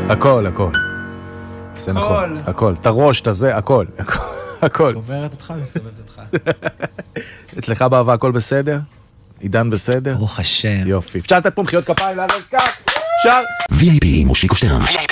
הכל, הכל. זה נכון, הכל. את הראש, את הזה, הכל. הכל. אומרת אותך, מסובבת אותך. אצלך באהבה הכל בסדר? עידן בסדר? ברוך השם. יופי. אפשר לתת פה מחיאות כפיים לארז קאט? אפשר? VIP מושיקו שטרן.